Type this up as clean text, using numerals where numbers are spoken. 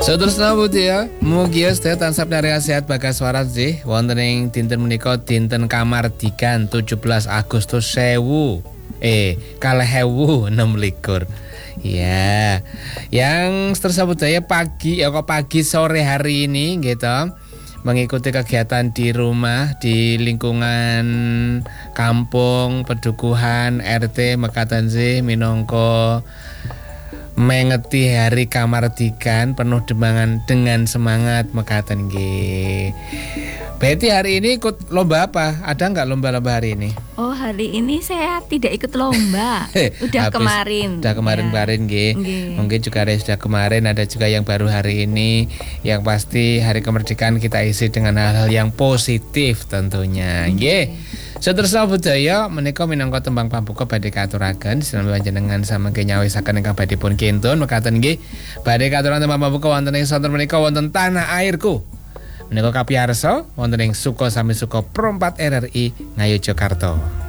Saudara putih ya, mugia sedaya tansah pinarya sehat bagas waras sih. Wonten ing dinten menika dinten kamardikan 17 Agustus 2026. Ya, yang tersebut daya pagi sore hari ini gitu, mengikuti kegiatan di rumah di lingkungan kampung pedukuhan RT mekaten sih minangka mengeti hari kamardikan penuh dengan semangat mekaten nggih. Betty hari ini ikut lomba apa? Ada nggak lomba-lomba hari ini? Oh, hari ini saya tidak ikut lomba. Udah kemarin. Udah kemarin-kemarin nggih. Mungkin juga ada yang sudah kemarin, ada juga yang baru hari ini. Yang pasti hari kemerdekaan kita isi dengan hal-hal yang positif tentunya. Nggih. Saudara budaya menika minangka tembang pambuka badhe katuraken sinambi panjenengan samangke nyawisaken ingkang badhe pun kintun mekaten nggih. Badhe katuraken tembang pambuka wonten ing sonten menika wonten tanah airku. Menika kapiyarsa wonten ing Suko Sami Suko Pro 4 RRI Ngayogyakarta.